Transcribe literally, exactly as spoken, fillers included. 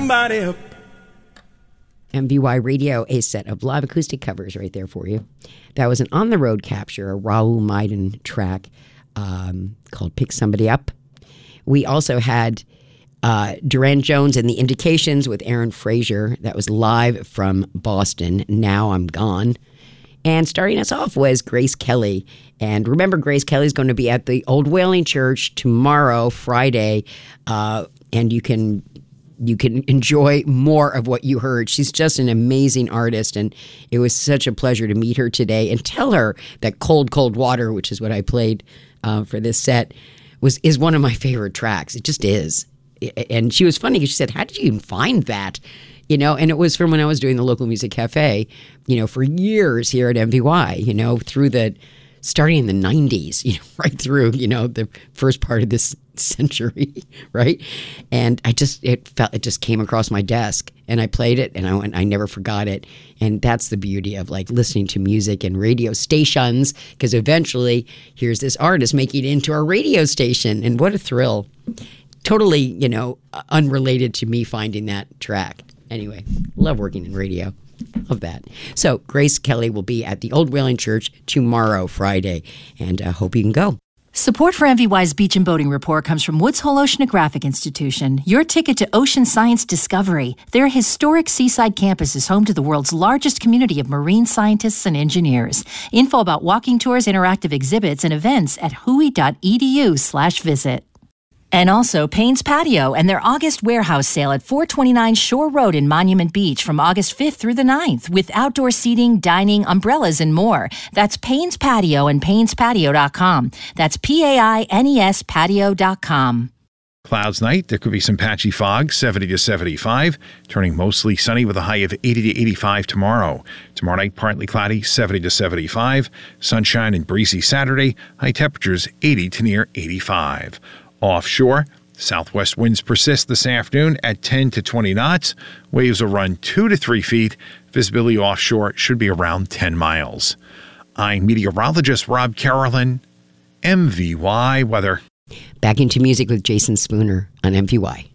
somebody up. M V Y Radio, a set of live acoustic covers right there for you. That was an on-the-road capture, a Raoul Maiden track um, called Pick Somebody Up. We also had uh, Duran Jones and the Indications with Aaron Frazier. That was live from Boston, Now I'm Gone. And starting us off was Grace Kelly. And remember, Grace Kelly's going to be at the Old Whaling Church tomorrow, Friday, uh, and you can... You can enjoy more of what you heard. She's just an amazing artist, and it was such a pleasure to meet her today and tell her that Cold, Cold Water, which is what I played uh, for this set, was is one of my favorite tracks. It just is. And she was funny because she said, how did you even find that? You know, and it was from when I was doing the local music cafe, you know, for years here at M V Y, you know, through the, starting in the nineties, you know, right through, you know, the first part of this century, right? And I just, it felt, it just came across my desk and I played it and I went, I never forgot it. And that's the beauty of like listening to music and radio stations, because eventually here's this artist making it into our radio station. And what a thrill. Totally, you know, unrelated to me finding that track. Anyway, love working in radio. Love that. So Grace Kelly will be at the Old Whaling Church tomorrow, Friday, and I uh, hope you can go. Support for M V Y's Beach and Boating Report comes from Woods Hole Oceanographic Institution, your ticket to ocean science discovery. Their historic seaside campus is home to the world's largest community of marine scientists and engineers. Info about walking tours, interactive exhibits, and events at hui.edu slash visit. And also Payne's Patio and their August warehouse sale at four twenty-nine Shore Road in Monument Beach from August fifth through the ninth with outdoor seating, dining, umbrellas, and more. That's Payne's Patio and paynes patio dot com. That's P A I N E S patio dot com. Clouds night, there could be some patchy fog, seventy to seventy-five, turning mostly sunny with a high of eighty to eighty-five tomorrow. Tomorrow night, partly cloudy, seventy to seventy-five, sunshine and breezy Saturday, high temperatures eighty to near eighty-five. Offshore, southwest winds persist this afternoon at ten to twenty knots. Waves will run two to three feet. Visibility offshore should be around ten miles. I'm meteorologist Rob Carolyn, M V Y Weather. Back into music with Jason Spooner on M V Y.